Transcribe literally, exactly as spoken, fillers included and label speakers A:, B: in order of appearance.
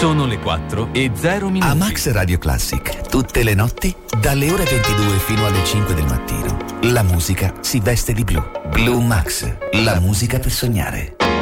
A: Sono le quattro e zero minuti.
B: A Max Radio Classic, tutte le notti, dalle ore ventidue fino alle cinque del mattino, la musica si veste di blu. Blue Max, la musica per sognare.